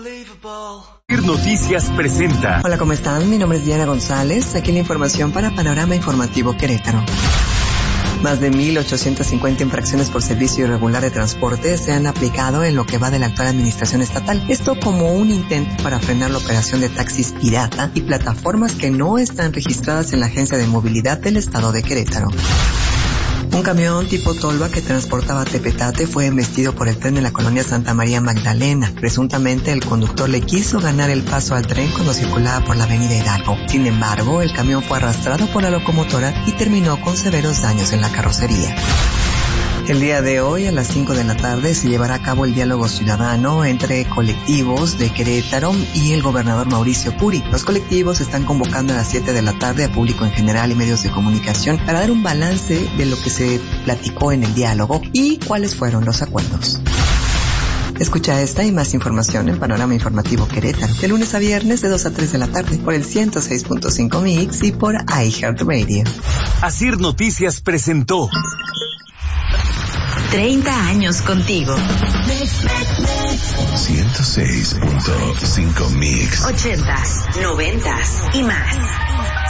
Noticias presenta. Hola, ¿cómo están? Mi nombre es Diana González. Aquí la información para Panorama Informativo Querétaro. Más de 1,850 infracciones por servicio irregular de transporte se han aplicado en lo que va de la actual administración estatal. Esto como un intento para frenar la operación de taxis pirata y plataformas que no están registradas en la Agencia de Movilidad del Estado de Querétaro. Un camión tipo tolva que transportaba tepetate fue embestido por el tren de la colonia Santa María Magdalena. Presuntamente el conductor le quiso ganar el paso al tren cuando circulaba por la avenida Hidalgo. Sin embargo, el camión fue arrastrado por la locomotora y terminó con severos daños en la carrocería. El día de hoy, a las 5 de la tarde, se llevará a cabo el diálogo ciudadano entre colectivos de Querétaro y el gobernador Mauricio Curi. Los colectivos están convocando a las 7 de la tarde a público en general y medios de comunicación para dar un balance de lo que se platicó en el diálogo y cuáles fueron los acuerdos. Escucha esta y más información en Panorama Informativo Querétaro, de lunes a viernes de 2 a 3 de la tarde, por el 106.5 Mix y por iHeartRadio. Asir Noticias presentó 30 años contigo. 106.5 Mix. 80s, 90s y más.